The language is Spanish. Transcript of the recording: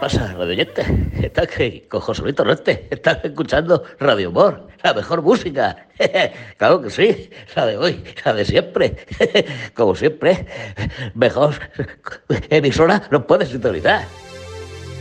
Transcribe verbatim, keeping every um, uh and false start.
pasa, radio oyente? Estás que con José Luis Torrente, estás escuchando Radio Humor, la mejor música. Claro que sí, la de hoy, la de siempre. Como siempre, mejor emisora no puedes sintonizar.